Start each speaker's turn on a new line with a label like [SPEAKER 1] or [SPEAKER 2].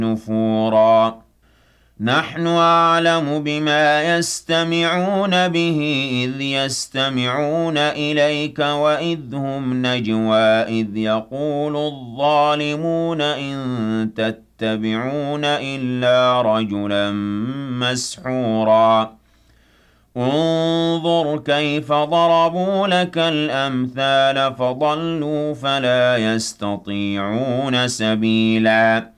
[SPEAKER 1] نفورا نحن أعلم بما يستمعون به إذ يستمعون إليك وإذ هم نجوى إذ يقول الظالمون إن تتبعون إلا رجلا مسحورا انظر كيف ضربوا لك الأمثال فضلوا فلا يستطيعون سبيلا